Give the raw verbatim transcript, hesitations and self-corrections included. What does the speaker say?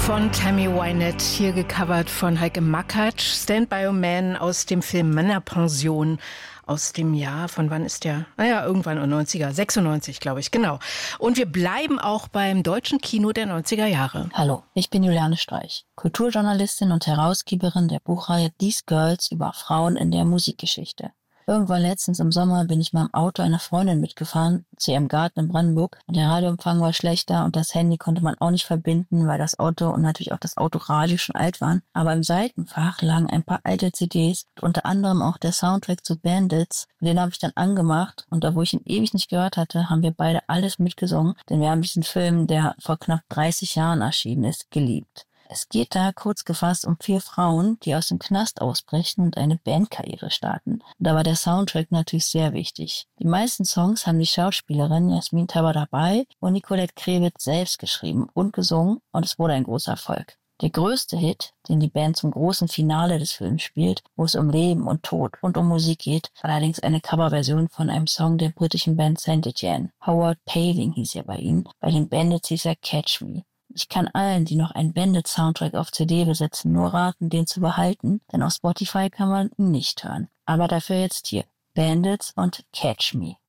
von Tammy Wynette, hier gecovert von Heike Makatsch. Stand by a Man aus dem Film Männerpension aus dem Jahr, von wann ist der? Naja, irgendwann in den neunziger, sechsundneunzig, glaube ich, genau. Und wir bleiben auch beim deutschen Kino der neunziger Jahre. Hallo, ich bin Juliane Streich, Kulturjournalistin und Herausgeberin der Buchreihe These Girls über Frauen in der Musikgeschichte. Irgendwann letztens im Sommer bin ich mit dem Auto einer Freundin mitgefahren, zu ihrem Garten in Brandenburg. Und der Radioempfang war schlechter und das Handy konnte man auch nicht verbinden, weil das Auto und natürlich auch das Autoradio schon alt waren. Aber im Seitenfach lagen ein paar alte C Ds, unter anderem auch der Soundtrack zu Bandits. Den habe ich dann angemacht und da, wo ich ihn ewig nicht gehört hatte, haben wir beide alles mitgesungen, denn wir haben diesen Film, der vor knapp dreißig Jahren erschienen ist, geliebt. Es geht da kurz gefasst um vier Frauen, die aus dem Knast ausbrechen und eine Bandkarriere starten. Und da war der Soundtrack natürlich sehr wichtig. Die meisten Songs haben die Schauspielerin Jasmin Tabatabai und Nicolette Krewitz selbst geschrieben und gesungen und es wurde ein großer Erfolg. Der größte Hit, den die Band zum großen Finale des Films spielt, wo es um Leben und Tod und um Musik geht, war allerdings eine Coverversion von einem Song der britischen Band Saint Etienne. Howard Paving hieß er bei ihnen, bei den Bandits hieß er Catch Me. Ich kann allen, die noch einen Bandit-Soundtrack auf C D besitzen, nur raten, den zu behalten, denn auf Spotify kann man ihn nicht hören. Aber dafür jetzt hier Bandits und Catch Me.